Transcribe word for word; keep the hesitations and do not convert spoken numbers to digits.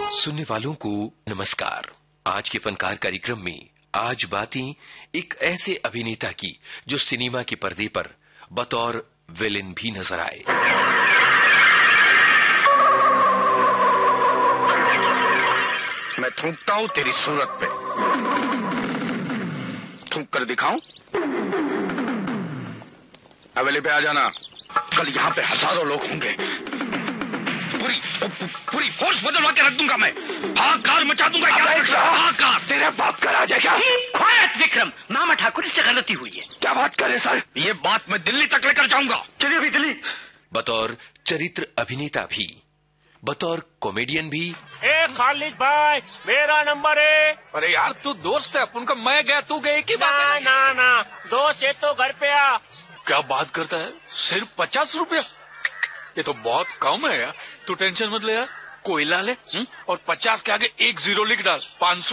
सुनने वालों को नमस्कार। आज के फनकार कार्यक्रम में आज बातें एक ऐसे अभिनेता की जो सिनेमा के पर्दे पर बतौर विलेन भी नजर आए। मैं थूकता हूं तेरी सूरत पे, थूक कर दिखाऊं? हवेली पे आ जाना, कल यहाँ पे हजारों लोग होंगे। पूरी पूरी फोर्स बदलवा के रख दूंगा मैं, हाहाकार मचा दूंगा। हाहाकार तेरे बाप का राज है क्या? ख्वायत विक्रम, नामा ठाकुर इससे गलती हुई है। क्या बात करे सर, ये बात मैं दिल्ली तक लेकर जाऊंगा। चलिए अभी दिल्ली। बतौर चरित्र अभिनेता भी, बतौर कॉमेडियन भी। ए खालिद भाई, मेरा नंबर है। अरे यार तू दोस्त है अपन का, मैं गया तू गए की बात ना है। ना ना, दोस्त है तो घर पे आ। क्या बात करता है, सिर्फ पचास रुपया? ये तो बहुत कम है यार। तू टेंशन मत ले यार, कोयला ले हुँ? और पचास के आगे एक जीरो लिख डाल, पाँच सौ